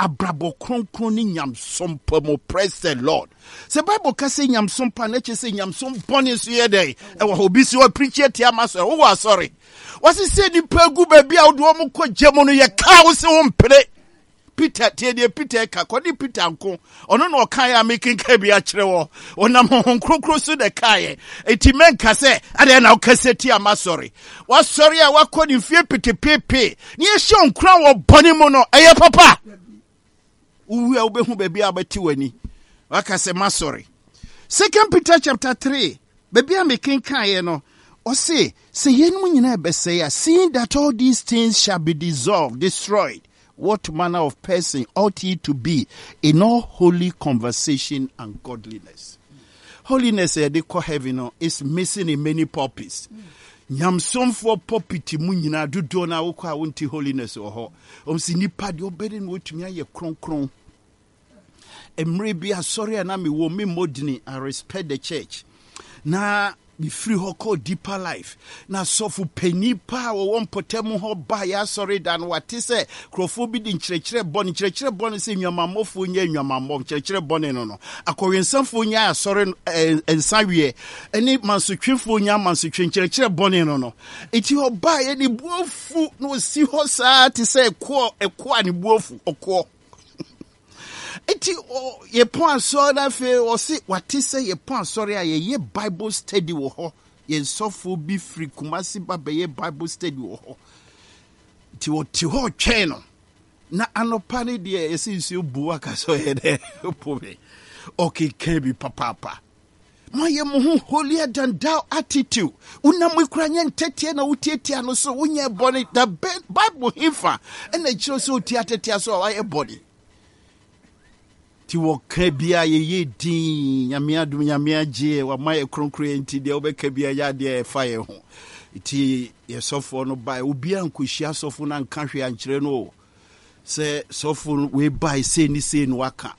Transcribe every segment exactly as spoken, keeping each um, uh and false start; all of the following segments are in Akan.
abrabo kronkron ni nyamsom mo. Praise the Lord. Se Bible ka say nyamsom pa na che say nyamsom boni so ye dey. E wo obi si o preach tia ma so. Wo wa sorry. Wasi say ni pagu ba bia wo do mo ko jemo no ye ka wo se wo mpere. Peter tie de Peter ka ko di Peter nko. Ono no kan ya making ka bia kire wo. Onam hon krokro so de kai. Eti men ka say ade na wo ka say tia ma sorry. Wa sorry a wa ko ni fie pete pepe. Ni e hye onkran wo boni mo no. Eye papa. Uwe a ubehu baby abati wani. Waka se ma sorry. Second Peter chapter three. Baby a making kan no. Or say, say yenu nyina be say, seeing that all these things shall be dissolved, destroyed, what manner of person ought ye to be in all holy conversation and godliness? Mm. Holiness, eh, they call heaven, no, is missing in many purposes. Nyam some for popiti munyina do dona ukwa wunti holiness or ho. Um si nipa di obedin wotumia ye kron kron. Emre bia sorry anami wo me modini. I respect the church. Na be free ho call deeper life. Na sofu penny pa wo won potemu ho ba ya sorry dan what say krofo bi di nkyerechire boni nkyerechire boni se nwamamofo nya nwamamom nkyerechire boni no no akowensanfo nya sorry ensawie eni mansotwefo nya mansotwe nkyerechire boni no no eti ho ba ye ni buofu no si ho sa ti say ekwo ekwo ani buofu okwo eti o ye pon so na fe o si wati say ye pon sorry a ye Bible study wo ho ye sofo bi free Kumasi ba be ye Bible study wo ho ti wo ti ho twen no na anopa ne de ye si si obu aka so ye de pobe okay can be papa papa mo ye mo hu holier than thou attitude una mo kura nya ntetie na utietia no so unya body the Bible hifa and the chiro so utiatetia so wa ye body ti wo ka bia ye ye din nyame adum nyame agye wa mai kronkro enti de obeka bia ya de fa ye ho ti ye sofo no bai obi ankohia sofo na nka hwe ankyere no se sofo we bai se ni se no aka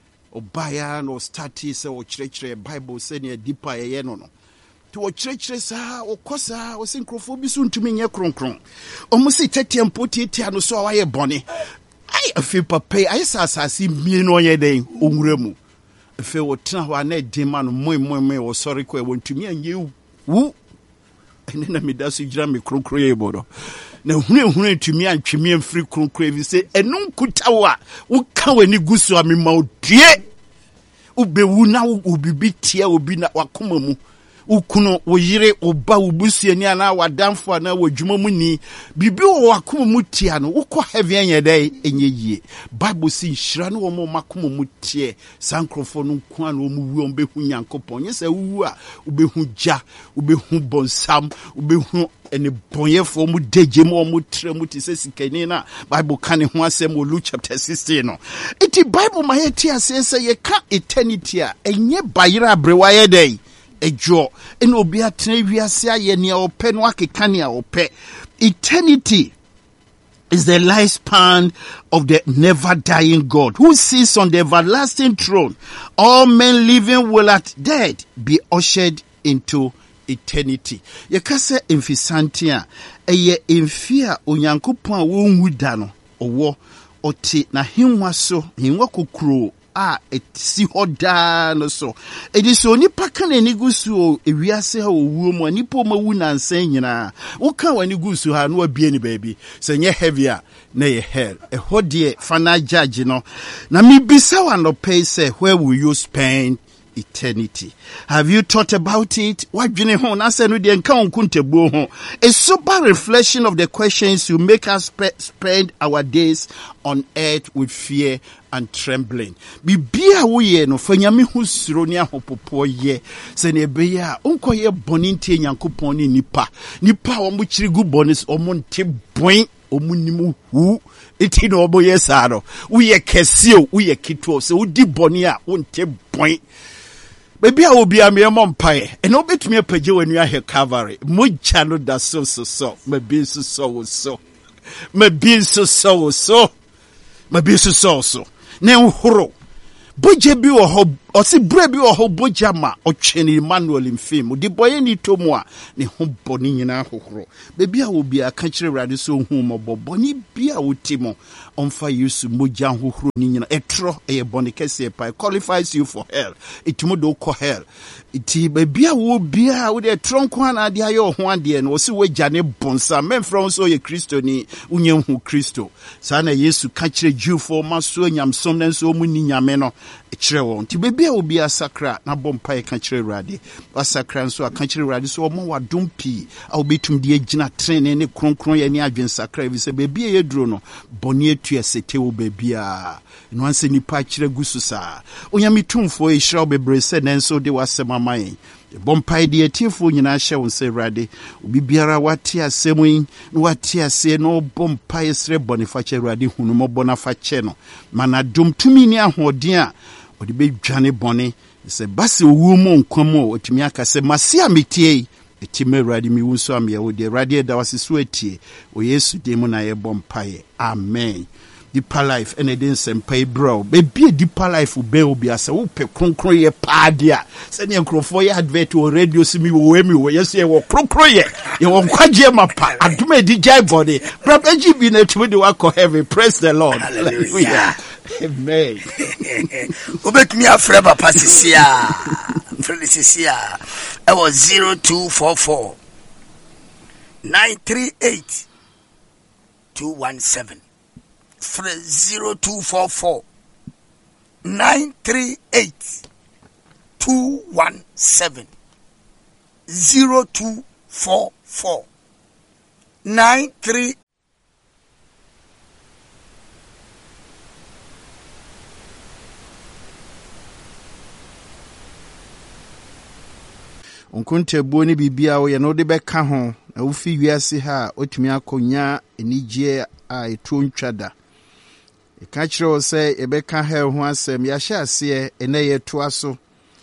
obaya no start se o kyerɛkyerɛ Bible se ne deeper ye no no ti wo kyerɛkyerɛ sa o kosa o sinkrofo bi so ntumi nye kronkron o musi tetem potietia no so wa ye bone ai afi papa ai sasasi mie no ye den onwura mu afi wo tena ho na edin ma no moi moi moi wo sorry ko e wontumi anye wu ene na me da so gira me krokro ye bodo na hunu hunu ntumi antwemi amfiri krokro evi se enu nkuta wa wo ka wani gusu a me ma odue ubewu na wo bibi tie obi na wakoma mu ukuno wo yire oba ubusuani ana wadamfo ana wadwuma mu ni bibi wo wakoma mu tia no wo kɔ heaven anya dai enye yie Bible si nhira no wo mo makoma mu tie sankrofo no nko ana wo mu wu ombehu Nyankopɔn nyesa wu a ubehu gya ubehu bonsam ubehu ene bonyefo mu deje mu mu tre mu tise sikani na Bible kan ho asɛm wo Luke chapter sixteen no iti Bible ma yɛ tia sɛ sɛ ye ka eternity a enye bayira abrewa yɛ dai ejo en obi atena wiase aye ne opɛ no akeka ne opɛ. Eternity is the lifespan of the never dying God who sits on the everlasting throne. All men living will at death be ushered into eternity. Ye kase emfisantia eye emfia Onyankopɔn a wonwu da no owo oti na hinwa so hinwa kokuro a etsi hoda no so ediso nipa kan ani gusu ewiase ha owuo mu nipa ma wu nansan nyina wo kan wani gusu ha no abie ni baabi se nye heavy a na ye hell e hodie fana judge no na mi bisa wa no pay say where will you spend eternity? Have you thought about it? What dwene ho na se no de nka onkuntebuo ho. A sober reflection of the questions you make us spe- spend our days on earth with fear and trembling. Bibia wo ye no fa nyame hu suro ne ahopopo ye se ne be ya onko ye boni ntie Nyankopɔn ne nipa nipa wo mo kyirigu bonis o mo nte boin o mo nimu hu eti no obo ye sa no wo ye kese o wo ye kito se wo di boni a wo nte boin. Baby, I will be a mere mumpire, and no bit me a page when you are here cavalry. Mucha no da so so so, my being so so so, my being so so so, my being so so so. Now, horo, Bujabi or Osi brebi o ho bojama o cheni Emmanuel mfim di boye ni tomu a ne ho boni nyina hohoro bebi a obi aka kire Awurade so hu mo boboni bia wotimo onfa Yesu moja hohoro ni nyina etro eye boni kese pa qualifies you for hell itimo do ko hell iti bebi a wo bia wo de tronko ana de aye ho ade no osi wagya ne bonsa memfro so ye Kristo ni unye hu Kristo sa na Yesu ka kire Jewfo maso nyamsom na so mu ni nyame no kire won ti bebi a obi asakra na bompa e ka kire Awurade asakra nso aka kire Awurade so omo wadom pi a obetum de agina trene ne kronkron ye ne adwen sakra bi se bebi e yeduro no boni etu esete wo bebi a no anse nipa kire gusu sa onyame tumfo e hira obebre se nenso de wasema man bompa de etifo nyina hye won se Awurade obi biara wate asemu yi no wate ase no bompa esre bonifa kire Awurade hunu mo bona fa kye no mana dum tumi ni ahoden a odi be dwane bone se base owu mo nkwamo otumi aka se masia metie etime Awurade mi wunso am ye wo de Awurade da wasiso etie o Yesu de mu na ye bompaye amen. Deeper life and then sempai bro bebi deeper life be obi ase wo pe kronkron ye paadia se ne nkrofo ye advert o radio simi wo emi wo yes ye wo kronkron ye ye wo kwaje mapa aduma di jai body brother G B na tumi de wa ko heaven. Praise the Lord. Hallelujah. Amen. Obet me afre papa sisia frele sisia e was zero two four four nine three eight two one seven zero two four four nine three eight two one seven zero two four four nine three. Onkunte boni bibia wo ye no de beka ho na wo fi wiase ha otumi akonya enigye a etu ntwada e ka kire se e beka ha ho asem ya hye ase ene ye to aso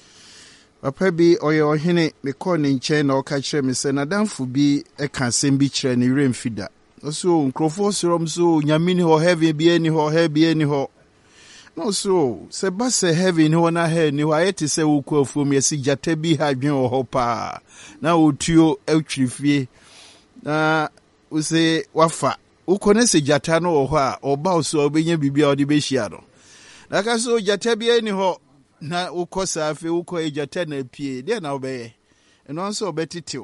papa bi oye ohene me ko ne nche na o ka kire me se na danfo bi e ka asem bi kire ne remfida so nkrofo sorom so nyamini ho heaven bi eni ho he bi eni ho no so se ba se heaven ho na he ni ho ayete se wo ku afom yesi jata bi ha dwen ho pa na otuo atwirifie na wo se wafa ukone se jata no ho a oba so obenya bibia odi be hia no na ka so jata bi eni ho na ukosa afi uko ejata na pie de na obeye eno nso obetitew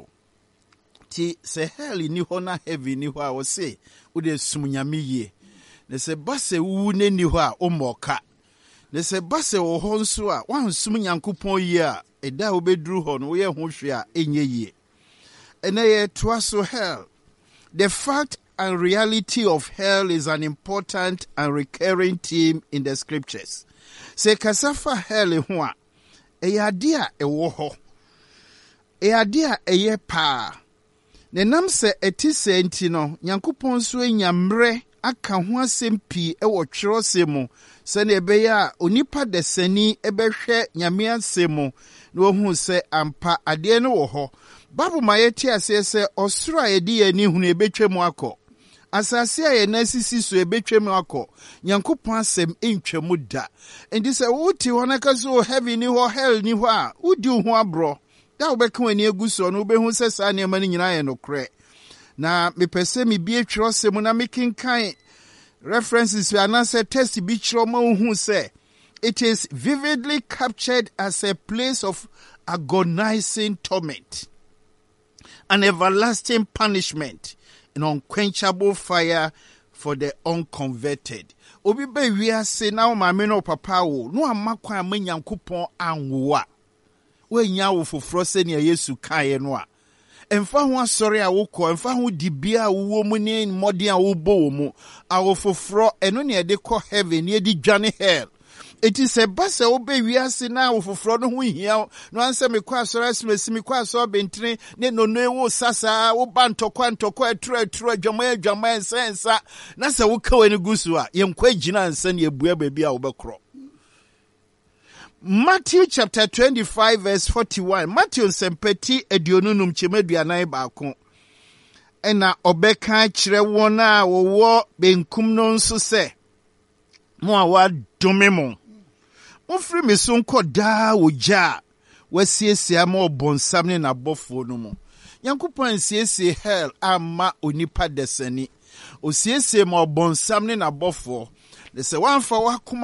ti se hell ni ho na heaven ni ho a wo se wo de sumnyame yie ne se base wu ne ni ho a omoka ne se base wo ho nso a wan sum nyankopon yi a eda obedru ho no wo ye ho hwe a enye yie ene ye toaso hell. The fact and reality of hell is an important and recurring theme in the scriptures. Se kasafa hell ho a eyade a ewo ho eyade a eye pa ne nam se etise enti no nyankopon so enyamre aka ho asem pi e wo twerose mu se ne ebeya onipa desani ebehwe nyame asemu na ohun se ampa ade ne wo ho babu mayeti ase se osoro a yedi ani hunu ebetwem akọ asase a ye nasisi so ebetwem akọ nyankopon asem entwemu da endi se wuti wona ka so heaven ni ho hell ni ho a udi ho abro da obeka wani eguso no obehu se sa ne ma ni nyina ye no kre na mepese mi bie twirose mu na mekinkan references we anase test bi twiro ma hu se it is vividly captured as a place of agonizing torment, an everlasting punishment, an unquenchable fire for the unconverted. Obi be we are say now ma me no papa wo no amakwa amanyankopon anwoa we nya wo foforo se ne Yesu kae no a emfa ho asori a wokọ emfa ho dibia wo mu ne modern a wo bo mu a wo foforo eno ne de kọ heaven ne di dwane hell. It is a bus obey we are see now for fraud who here. No answer me qua so as me qua so bentine, ne no no sasa, o banto quanto qua tre tre jama jama sensa. Nasa wuka any gusua, yam quajina and send ye bua baby obecro. Matthew chapter twenty-five, verse forty-one. Matthew sempeti edionunum chimedianai bakon. Ena obeka chire wona wo benkum no nso se. Mo awa domemo. Mofri me so nkɔ daa ogya wasiesia ma obonsam ne nabɔfo no mu. Nyankopɔn siesie hell ama onipa desani. Osiesie ma obonsam ne nabɔfo. De se wanfa wakoma